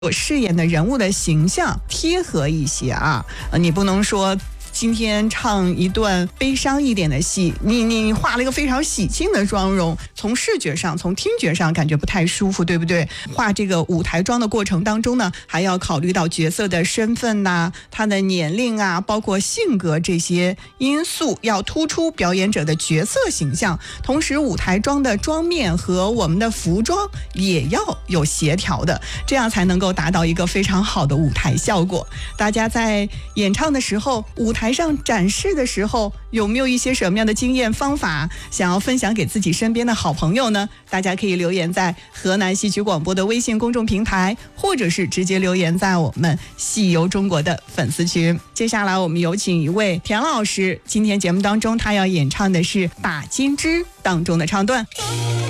我饰演的人物的形象贴合一些啊，你不能说今天唱一段悲伤一点的戏，你画了一个非常喜庆的妆容，从视觉上从听觉上感觉不太舒服，对不对？画这个舞台妆的过程当中呢，还要考虑到角色的身份呐、他的年龄啊，包括性格这些因素，要突出表演者的角色形象。同时舞台妆的妆面和我们的服装也要有协调的，这样才能够达到一个非常好的舞台效果。大家在演唱的时候，舞台上展示的时候，有没有一些什么样的经验方法想要分享给自己身边的好朋友呢？大家可以留言在河南戏曲广播的微信公众平台，或者是直接留言在我们戏游中国的粉丝群。接下来我们有请一位田老师，今天节目当中他要演唱的是《打金枝》当中的唱段。